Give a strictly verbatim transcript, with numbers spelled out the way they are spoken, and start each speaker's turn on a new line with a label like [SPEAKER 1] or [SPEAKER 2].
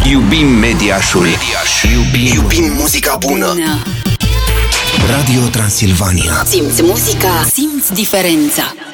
[SPEAKER 1] Iubim Mediașul. Mediaș. Iubim.
[SPEAKER 2] Iubim muzica bună.
[SPEAKER 3] Bună.
[SPEAKER 2] Radio Transilvania.
[SPEAKER 3] Simți muzica, simți diferența.